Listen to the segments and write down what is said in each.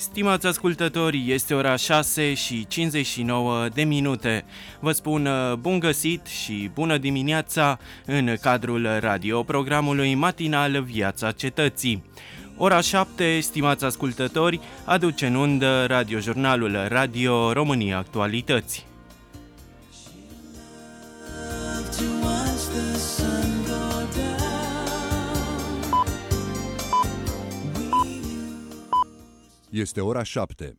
Stimați ascultători, este ora 6 și 59 de minute. Vă spun bun găsit și bună dimineața în cadrul radioprogramului matinal Viața Cetății. Ora 7, stimați ascultători, aduce în undă radiojurnalul Radio România Actualități. Este ora 7.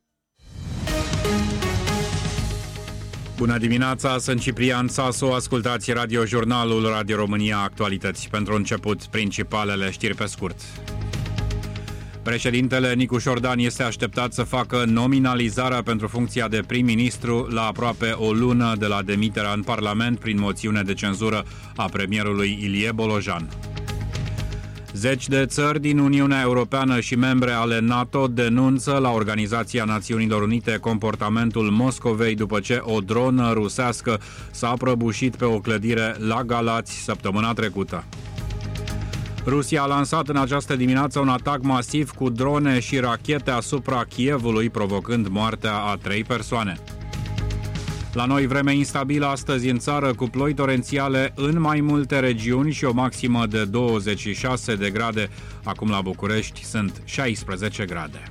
Bună dimineața, sunt Ciprian Sasu, ascultați radiojurnalul Radio România Actualități. Pentru început, principalele știri pe scurt. Președintele Nicu Șordan este așteptat să facă nominalizarea pentru funcția de prim-ministru la aproape o lună de la demiterea în Parlament prin moțiune de cenzură a premierului Ilie Bolojan. Zeci de țări din Uniunea Europeană și membre ale NATO denunță la Organizația Națiunilor Unite comportamentul Moscovei după ce o dronă rusească s-a prăbușit pe o clădire la Galați săptămâna trecută. Rusia a lansat în această dimineață un atac masiv cu drone și rachete asupra Kievului, provocând moartea a 3 persoane. La noi vreme instabilă astăzi în țară cu ploi torențiale în mai multe regiuni și o maximă de 26 de grade. Acum la București sunt 16 grade.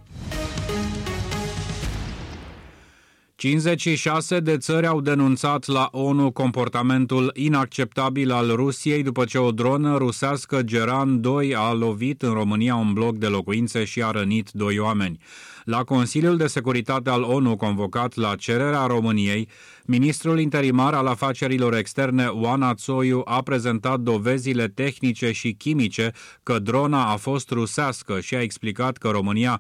56 de țări au denunțat la ONU comportamentul inacceptabil al Rusiei după ce o dronă rusească Geran 2 a lovit în România un bloc de locuințe și a rănit 2 oameni. La Consiliul de Securitate al ONU, convocat la cererea României, ministrul interimar al afacerilor externe Oana Țoiu a prezentat dovezile tehnice și chimice că drona a fost rusească și a explicat că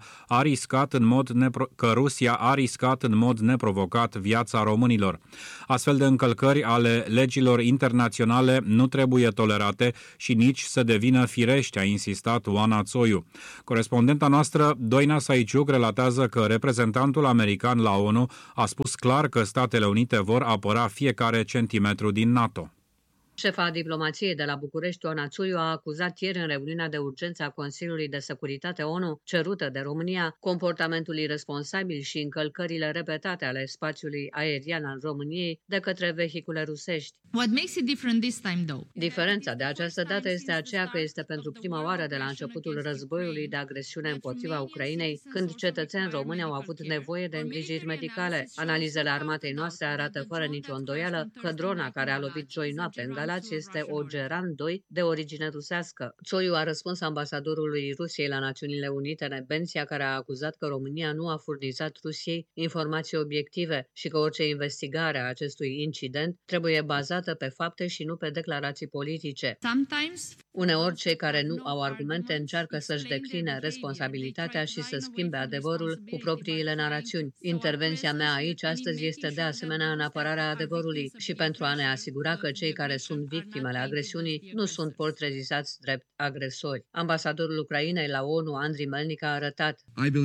Rusia a riscat în mod neprovocat viața românilor. Astfel de încălcări ale legilor internaționale nu trebuie tolerate și nici să devină firești, a insistat Oana Țoiu. Corespondenta noastră, Doina Saiciuc, relatează că reprezentantul american la ONU a spus clar că Statele Unite vor apăra fiecare centimetru din NATO. Șefa diplomației de la București, Oana Țoiu, a acuzat ieri în reuniunea de urgență a Consiliului de Securitate ONU, cerută de România, comportamentul iresponsabil și încălcările repetate ale spațiului aerian al României de către vehicule rusești. What makes it different this time, though? Diferența de această dată este aceea că este pentru prima oară de la începutul războiului de agresiune împotriva Ucrainei, când cetățeni români au avut nevoie de îngrijiri medicale. Analizele armatei noastre arată fără nicio îndoială că drona care a lovit joi noapte în Galați este o Geran 2 de origine rusească. Țoiu a răspuns ambasadorului Rusiei la Națiunile Unite, Nebenția, care a acuzat că România nu a furnizat Rusiei informații obiective și că orice investigare a acestui incident trebuie bazată pe fapte și nu pe declarații politice. Uneori, cei care nu au argumente încearcă să-și decline responsabilitatea și să schimbe adevărul cu propriile narațiuni. Intervenția mea aici astăzi este de asemenea în apărarea adevărului și pentru a ne asigura că cei care sunt victimele agresiunii nu sunt portretizați drept agresori. Ambasadorul Ucrainei la ONU, Andriy Melnik, a arătat: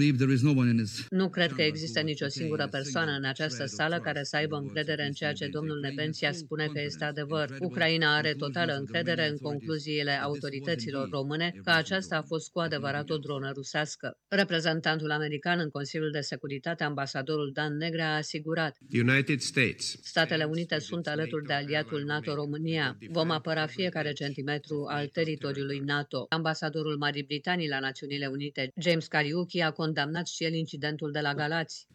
Nu cred că există nicio singură persoană în această sală care să aibă încredere în ceea ce domnul Nebenția spune că este adevăr. Ucraina are totală încredere în concluziile autorităților române că aceasta a fost cu adevărat o dronă rusească. Reprezentantul american în Consiliul de Securitate, ambasadorul Dan Negrea, a asigurat: Statele Unite sunt alături de aliatul NATO România. Vom apăra fiecare centimetru al teritoriului NATO. Ambasadorul Marii Britanii la Națiunile Unite, James Kariuki, a condamnat și el incidentul de la Galați.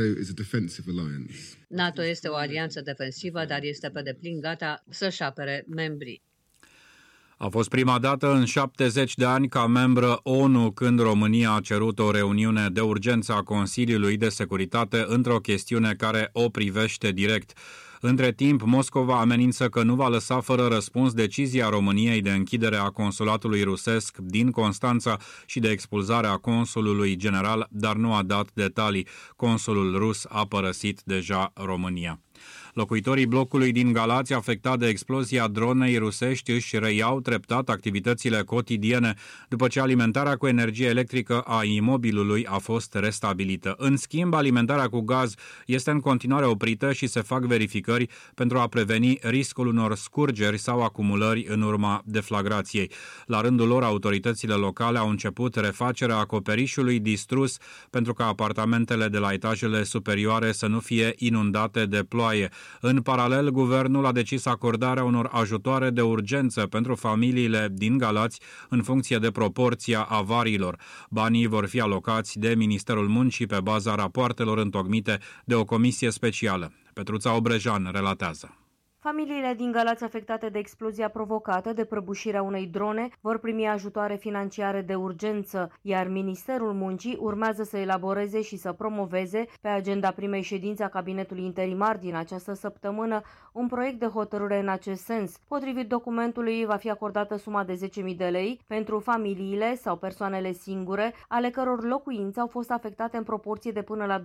NATO este o alianță defensivă, dar este pe deplin gata să-și apere membrii. A fost prima dată în 70 de ani ca membră ONU când România a cerut o reuniune de urgență a Consiliului de Securitate într-o chestiune care o privește direct. Între timp, Moscova amenință că nu va lăsa fără răspuns decizia României de închidere a consulatului rusesc din Constanța și de expulzare a consulului general, dar nu a dat detalii. Consulul rus a părăsit deja România. Locuitorii blocului din Galați afectat de explozia dronei rusești își reiau treptat activitățile cotidiene după ce alimentarea cu energie electrică a imobilului a fost restabilită. În schimb, alimentarea cu gaz este în continuare oprită și se fac verificări pentru a preveni riscul unor scurgeri sau acumulări în urma deflagrației. La rândul lor, autoritățile locale au început refacerea acoperișului distrus pentru ca apartamentele de la etajele superioare să nu fie inundate de ploaie. În paralel, guvernul a decis acordarea unor ajutoare de urgență pentru familiile din Galați în funcție de proporția avariilor. Banii vor fi alocați de Ministerul Muncii pe baza rapoartelor întocmite de o comisie specială. Petruța Obrejan relatează. Familiile din Galați afectate de explozia provocată de prăbușirea unei drone vor primi ajutoare financiare de urgență, iar Ministerul Muncii urmează să elaboreze și să promoveze pe agenda primei ședințe a Cabinetului Interimar din această săptămână un proiect de hotărâre în acest sens. Potrivit documentului, va fi acordată suma de 10.000 de lei pentru familiile sau persoanele singure, ale căror locuințe au fost afectate în proporție de până la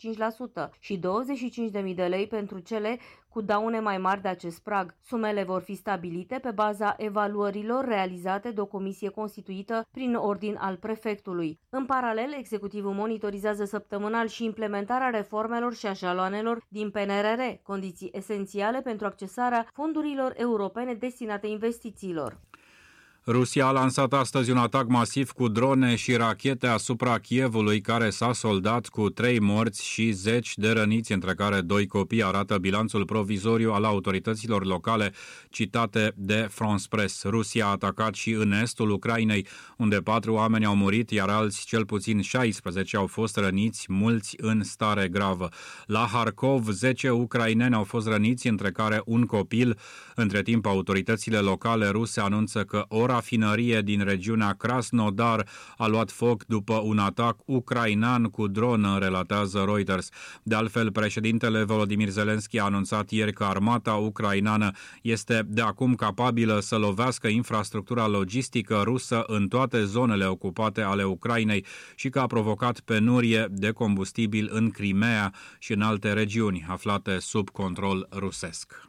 25% și 25.000 de lei pentru cele cu daune mai mari de acest prag. Sumele vor fi stabilite pe baza evaluărilor realizate de o comisie constituită prin ordin al prefectului. În paralel, executivul monitorizează săptămânal și implementarea reformelor și a jaloanelor din PNRR, condiții esențiale pentru accesarea fondurilor europene destinate investițiilor. Rusia a lansat astăzi un atac masiv cu drone și rachete asupra Kievului, care s-a soldat cu 3 morți și 10 de răniți, între care 2 copii, arată bilanțul provizoriu al autorităților locale citate de France Press. Rusia a atacat și în estul Ucrainei, unde 4 oameni au murit, iar alți cel puțin 16 au fost răniți, mulți în stare gravă. La Harkov, 10 ucraineni au fost răniți, între care un copil. Între timp, autoritățile locale ruse anunță că o rafinărie din regiunea Krasnodar a luat foc după un atac ucrainean cu dronă, relatează Reuters. De altfel, președintele Volodymyr Zelensky a anunțat ieri că armata ucraineană este de acum capabilă să lovească infrastructura logistică rusă în toate zonele ocupate ale Ucrainei și că a provocat penurie de combustibil în Crimea și în alte regiuni aflate sub control rusesc.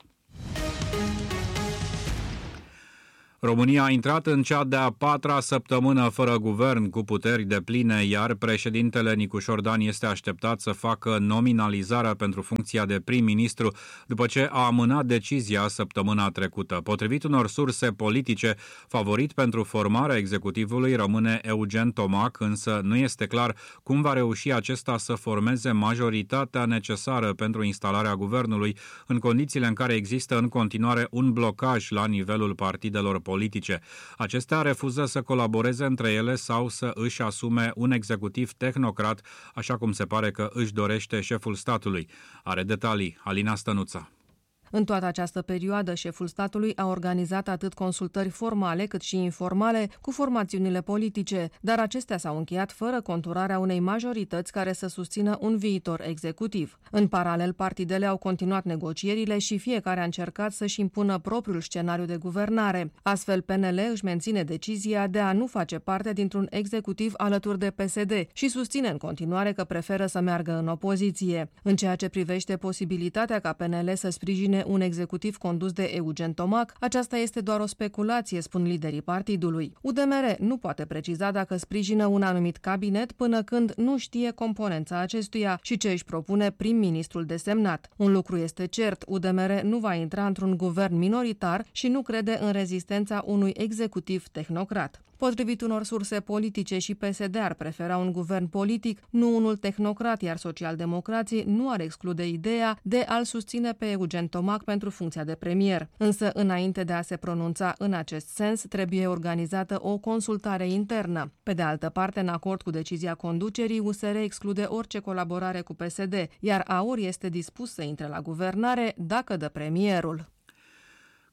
România a intrat în cea de-a 4-a săptămână fără guvern cu puteri depline, iar președintele Nicușor Dan este așteptat să facă nominalizarea pentru funcția de prim-ministru după ce a amânat decizia săptămâna trecută. Potrivit unor surse politice, favorit pentru formarea executivului rămâne Eugen Tomac, însă nu este clar cum va reuși acesta să formeze majoritatea necesară pentru instalarea guvernului, în condițiile în care există în continuare un blocaj la nivelul partidelor politice. Acestea refuză să colaboreze între ele sau să își asume un executiv tehnocrat, așa cum se pare că își dorește șeful statului. Are detalii Alina Stănuța. În toată această perioadă, șeful statului a organizat atât consultări formale cât și informale cu formațiunile politice, dar acestea s-au încheiat fără conturarea unei majorități care să susțină un viitor executiv. În paralel, partidele au continuat negocierile și fiecare a încercat să-și impună propriul scenariu de guvernare. Astfel, PNL își menține decizia de a nu face parte dintr-un executiv alături de PSD și susține în continuare că preferă să meargă în opoziție. În ceea ce privește posibilitatea ca PNL să sprijine un executiv condus de Eugen Tomac, aceasta este doar o speculație, spun liderii partidului. UDMR nu poate preciza dacă sprijină un anumit cabinet până când nu știe componența acestuia și ce își propune prim-ministrul desemnat. Un lucru este cert, UDMR nu va intra într-un guvern minoritar și nu crede în rezistența unui executiv tehnocrat. Potrivit unor surse politice, și PSD ar prefera un guvern politic, nu unul tehnocrat, iar socialdemocrații nu ar exclude ideea de a-l susține pe Eugen Tomac pentru funcția de premier. Însă, înainte de a se pronunța în acest sens, trebuie organizată o consultare internă. Pe de altă parte, în acord cu decizia conducerii, USR exclude orice colaborare cu PSD, iar AUR este dispus să intre la guvernare dacă dă premierul.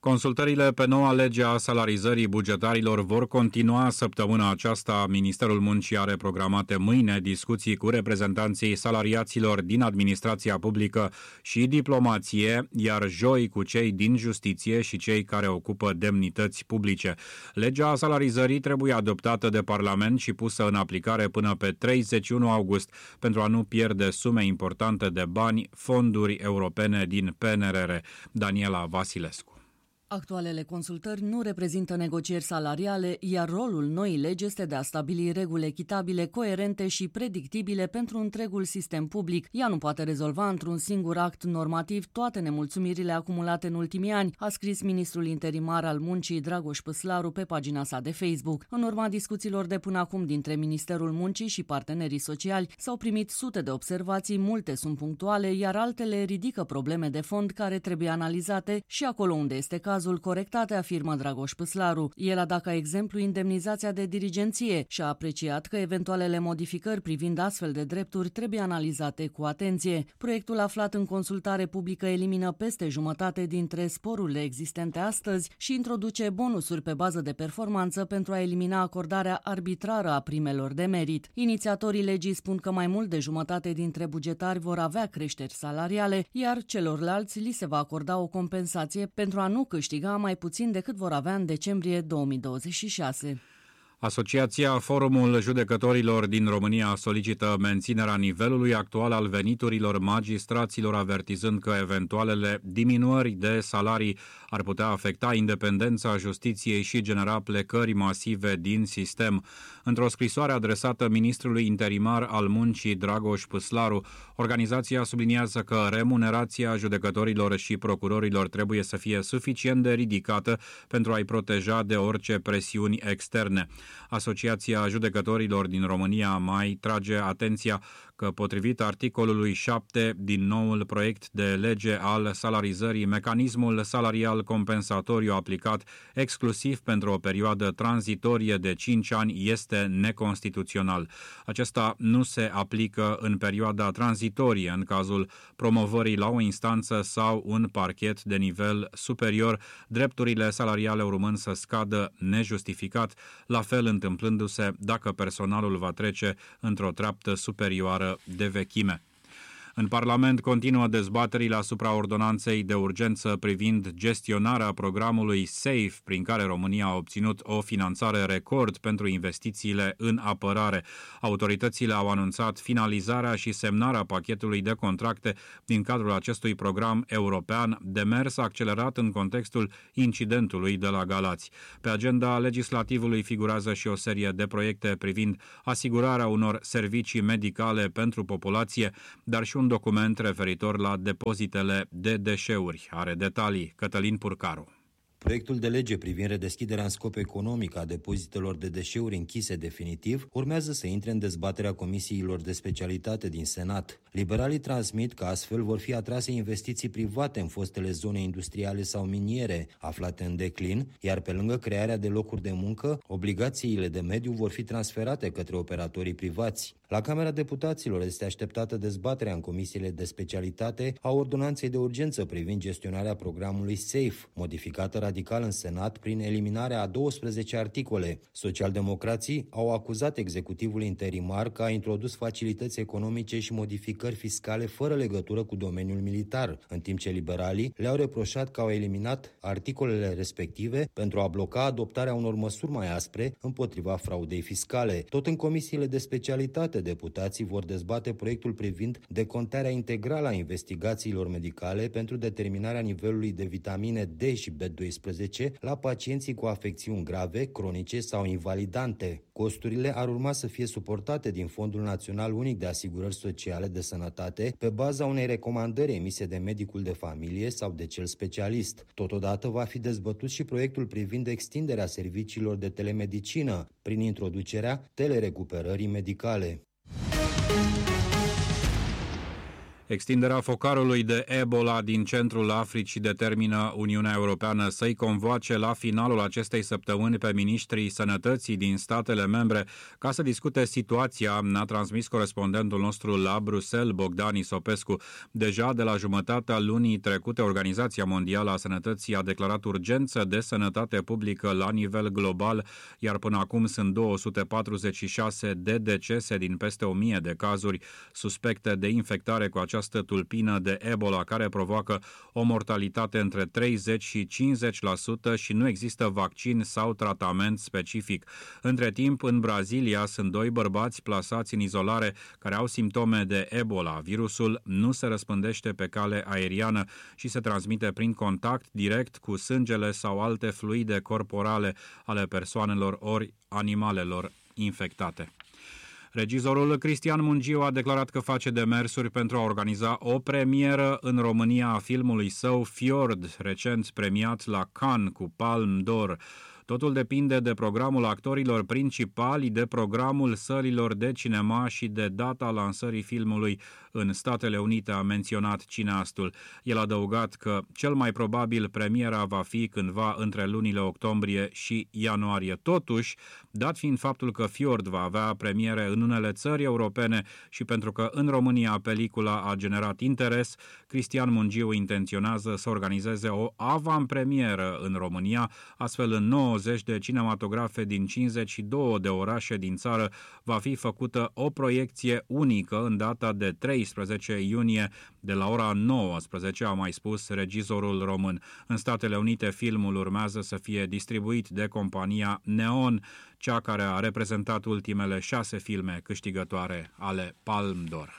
Consultările pe noua lege a salarizării bugetarilor vor continua săptămâna aceasta. Ministerul Muncii are programate mâine discuții cu reprezentanții salariaților din administrația publică și diplomație, iar joi cu cei din justiție și cei care ocupă demnități publice. Legea salarizării trebuie adoptată de Parlament și pusă în aplicare până pe 31 august pentru a nu pierde sume importante de bani, fonduri europene din PNRR. Daniela Vasilescu. Actualele consultări nu reprezintă negocieri salariale, iar rolul noii legi este de a stabili reguli echitabile, coerente și predictibile pentru întregul sistem public. Ea nu poate rezolva într-un singur act normativ toate nemulțumirile acumulate în ultimii ani, a scris ministrul interimar al Muncii Dragoș Păslaru pe pagina sa de Facebook. În urma discuțiilor de până acum dintre Ministerul Muncii și partenerii sociali, s-au primit sute de observații, multe sunt punctuale, iar altele ridică probleme de fond care trebuie analizate și acolo unde este cazul corectate, afirmă Dragoș Păslaru. El a dat ca exemplu indemnizația de dirigenție și a apreciat că eventualele modificări privind astfel de drepturi trebuie analizate cu atenție. Proiectul aflat în consultare publică elimină peste jumătate dintre sporurile existente astăzi și introduce bonusuri pe bază de performanță pentru a elimina acordarea arbitrară a primelor de merit. Inițiatorii legii spun că mai mult de jumătate dintre bugetari vor avea creșteri salariale, iar celorlalți li se va acorda o compensație pentru a nu câștiga mai puțin decât vor avea în decembrie 2026. Asociația Forumul Judecătorilor din România solicită menținerea nivelului actual al veniturilor magistraților, avertizând că eventualele diminuări de salarii ar putea afecta independența justiției și genera plecări masive din sistem. Într-o scrisoare adresată ministrului interimar al Muncii Dragoș Păslaru, organizația subliniază că remunerația judecătorilor și procurorilor trebuie să fie suficient de ridicată pentru a-i proteja de orice presiuni externe. Asociația Judecătorilor din România mai trage atenția că, potrivit articolului 7 din noul proiect de lege al salarizării, mecanismul salarial compensatoriu aplicat exclusiv pentru o perioadă tranzitorie de 5 ani este neconstituțional. Acesta nu se aplică în perioada tranzitorie în cazul promovării la o instanță sau un parchet de nivel superior, drepturile salariale urmând să scadă nejustificat, la fel întâmplându-se dacă personalul va trece într-o treaptă superioară de vechime. În Parlament continuă dezbaterile asupra ordonanței de urgență privind gestionarea programului SAFE, prin care România a obținut o finanțare record pentru investițiile în apărare. Autoritățile au anunțat finalizarea și semnarea pachetului de contracte din cadrul acestui program european, demers accelerat în contextul incidentului de la Galați. Pe agenda legislativului figurează și o serie de proiecte privind asigurarea unor servicii medicale pentru populație, dar și un document referitor la depozitele de deșeuri. Are detalii Cătălin Purcaru. Proiectul de lege privind redeschiderea în scop economic a depozitelor de deșeuri închise definitiv urmează să intre în dezbaterea comisiilor de specialitate din Senat. Liberalii transmit că astfel vor fi atrase investiții private în fostele zone industriale sau miniere aflate în declin, iar pe lângă crearea de locuri de muncă, obligațiile de mediu vor fi transferate către operatorii privați. La Camera Deputaților este așteptată dezbaterea în comisiile de specialitate a ordonanței de urgență privind gestionarea programului SAFE, modificată radical în Senat prin eliminarea a 12 articole. Socialdemocrații au acuzat executivul interimar că a introdus facilități economice și modificări fiscale fără legătură cu domeniul militar, în timp ce liberalii le-au reproșat că au eliminat articolele respective pentru a bloca adoptarea unor măsuri mai aspre împotriva fraudei fiscale. Tot în comisiile de specialitate, deputații vor dezbate proiectul privind decontarea integrală a investigațiilor medicale pentru determinarea nivelului de vitamine D și B12 la pacienții cu afecțiuni grave, cronice sau invalidante. Costurile ar urma să fie suportate din Fondul Național Unic de Asigurări Sociale de Sănătate pe baza unei recomandări emise de medicul de familie sau de cel specialist. Totodată va fi dezbătut și proiectul privind extinderea serviciilor de telemedicină prin introducerea telerecuperării medicale. Extinderea focarului de Ebola din centrul Africii determină Uniunea Europeană să-i convoace la finalul acestei săptămâni pe miniștrii sănătății din statele membre ca să discute situația, ne-a transmis corespondentul nostru la Bruxelles, Bogdan Isopescu. Deja de la jumătatea lunii trecute, Organizația Mondială a Sănătății a declarat urgență de sănătate publică la nivel global, iar până acum sunt 246 de decese din peste 1000 de cazuri suspecte de infectare cu această tulpină de Ebola, care provoacă o mortalitate între 30 și 50% și nu există vaccin sau tratament specific. Între timp, în Brazilia sunt 2 bărbați plasați în izolare care au simptome de Ebola. Virusul nu se răspândește pe cale aeriană și se transmite prin contact direct cu sângele sau alte fluide corporale ale persoanelor ori animalelor infectate. Regizorul Cristian Mungiu a declarat că face demersuri pentru a organiza o premieră în România a filmului său Fjord, recent premiat la Cannes cu Palme d'Or. Totul depinde de programul actorilor principali, de programul sălilor de cinema și de data lansării filmului în Statele Unite, a menționat cineastul. El a adăugat că cel mai probabil premiera va fi cândva între lunile octombrie și ianuarie. Totuși, dat fiind faptul că Fjord va avea premiere în unele țări europene și pentru că în România pelicula a generat interes, Cristian Mungiu intenționează să organizeze o avantpremieră în România, astfel în 90 de cinematografe din 52 de orașe din țară va fi făcută o proiecție unică în data de 13 iunie de la ora 19, a mai spus regizorul român. În Statele Unite, filmul urmează să fie distribuit de compania Neon, cea care a reprezentat ultimele 6 filme câștigătoare ale Palme d'Or.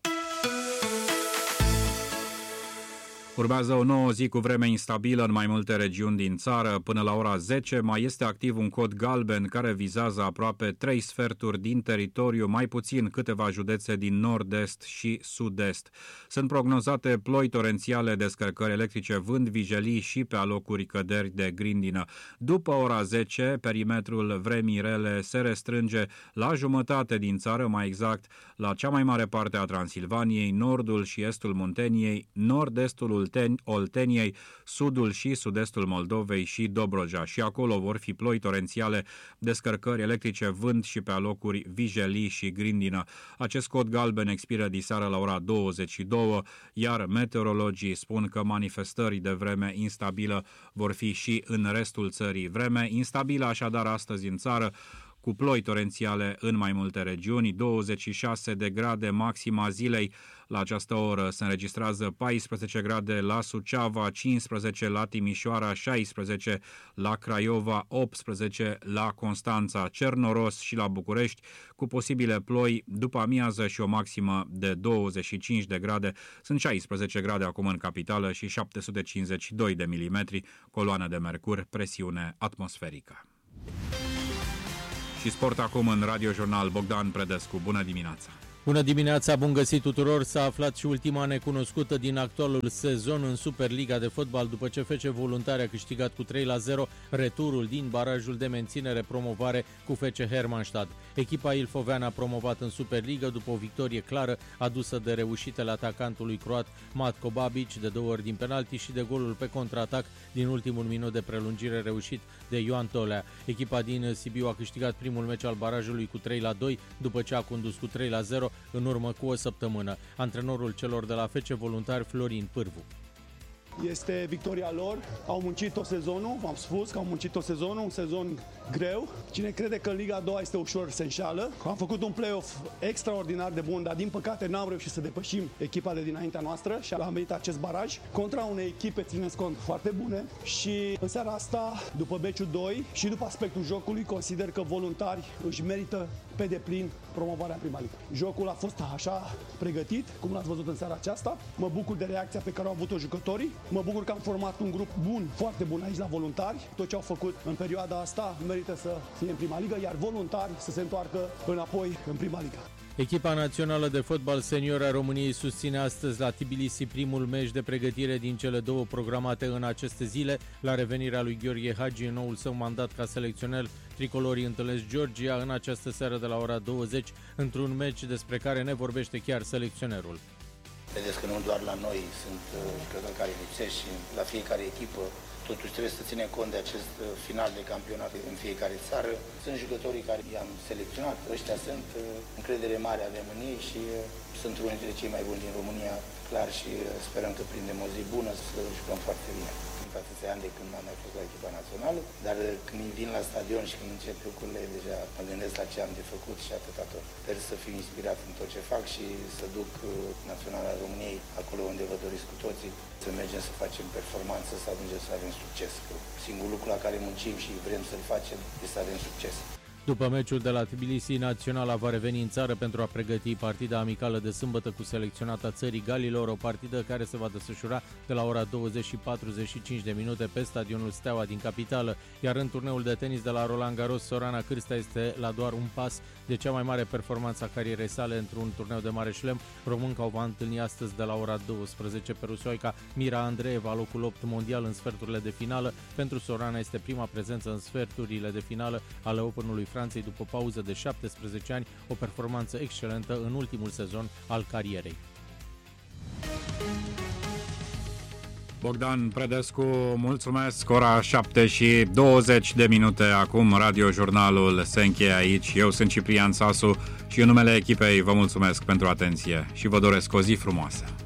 Urmează o nouă zi cu vreme instabilă în mai multe regiuni din țară. Până la ora 10 mai este activ un cod galben care vizează aproape 3 sferturi din teritoriu, mai puțin câteva județe din nord-est și sud-est. Sunt prognozate ploi torențiale, descărcări electrice, vânt, vijelii și pe alocuri căderi de grindină. După ora 10, perimetrul vremii rele se restrânge la jumătate din țară, mai exact la cea mai mare parte a Transilvaniei, nordul și estul Munteniei, nord-estul Olteniei, sudul și sud-estul Moldovei și Dobrogea. Și acolo vor fi ploi torențiale, descărcări electrice, vânt și pe alocuri vijelii și grindină. Acest cod galben expiră diseară la ora 22, iar meteorologii spun că manifestări de vreme instabilă vor fi și în restul țării. Vreme instabilă așadar astăzi în țară, cu ploi torențiale în mai multe regiuni, 26 de grade maxima zilei. La această oră se înregistrează 14 grade la Suceava, 15 la Timișoara, 16 la Craiova, 18 la Constanța, cer noros și la București, cu posibile ploi după amiază și o maximă de 25 de grade. Sunt 16 grade acum în capitală și 752 de milimetri, coloană de mercur, presiune atmosferică. Și sport acum în Radio Jurnal, Bogdan Predescu. Bună dimineața! Bună dimineața, bun găsit tuturor! S-a aflat și ultima necunoscută din actualul sezon în Superliga de fotbal, după ce FC Voluntari a câștigat cu 3-0 returul din barajul de menținere promovare cu FC Hermannstadt. Echipa ilfoveană a promovat în Superliga după o victorie clară adusă de reușitele atacantului croat Matko Babic de 2 ori din penalti și de golul pe contraatac din ultimul minut de prelungire reușit de Ioan Tolea. Echipa din Sibiu a câștigat primul meci al barajului cu 3-2 după ce a condus cu 3-0 în urmă cu o săptămână. Antrenorul celor de la FC Voluntari, Florin Pârvu. Este victoria lor, au muncit tot sezonul, v-am spus că au muncit tot sezonul, un sezon greu. Cine crede că în Liga a doua este ușor se înșală. Am făcut un play-off extraordinar de bun, dar din păcate n-am reușit să depășim echipa de dinaintea noastră și am venit acest baraj contra unei echipe, țineți cont, foarte bune. Și în seara asta, după meciul 2 și după aspectul jocului, consider că Voluntari își merită pe deplin promovarea în prima ligă. Jocul a fost așa pregătit, cum l-ați văzut în seara aceasta. Mă bucur de reacția pe care au avut-o jucătorii. Mă bucur că am format un grup bun, foarte bun aici la Voluntari. Tot ce au făcut în perioada asta merită să fie în prima ligă, iar Voluntari să se întoarcă înapoi în prima ligă. Echipa națională de fotbal senior a României susține astăzi la Tbilisi primul meci de pregătire din cele două programate în aceste zile. La revenirea lui Gheorghe Hagi în noul său mandat ca selecționer, tricolorii întâlnesc Georgia în această seară de la ora 20 într-un meci despre care ne vorbește chiar selecționerul. Vedeți că nu doar la noi sunt jucători care lipsesc și la fiecare echipă totuși trebuie să ținem cont de acest final de campionat în fiecare țară. Sunt jucătorii care i-am selecționat, ăștia sunt, încredere mare avem în ei și sunt unul dintre cei mai buni din România, clar, și sperăm că prindem o zi bună să jucăm foarte bine. Sunt atâția ani de când am mai fost la echipa națională, dar când vin la stadion și când încep lucrurile, deja mă gândesc la ce am de făcut și atâta tot. Sper să fiu inspirat în tot ce fac și să duc Naționala României acolo unde vă doriți cu toții, să mergem să facem performanță, să ajungem să avem succes. Singurul lucru la care muncim și vrem să-l facem este să avem succes. După meciul de la Tbilisi, Naționala va reveni în țară pentru a pregăti partida amicală de sâmbătă cu selecționata țării Galilor, o partidă care se va desfășura de la ora 20 și 45 de minute pe stadionul Steaua din capitală, iar în turneul de tenis de la Roland Garros, Sorana Cârstea este la doar un pas de cea mai mare performanță a carierei sale într-un turneu de mare șlem. Românca o va întâlni astăzi de la ora 12 pe rusoica Mira Andreeva, locul 8 mondial în sferturile de finală. Pentru Sorana este prima prezență în sferturile de finală ale Openului Franței după o pauză de 17 ani, o performanță excelentă în ultimul sezon al carierei. Bogdan Predescu, mulțumesc. Ora 7 și 20 de minute acum, radiojurnalul se încheie aici. Eu sunt Ciprian Sasu și în numele echipei vă mulțumesc pentru atenție și vă doresc o zi frumoasă.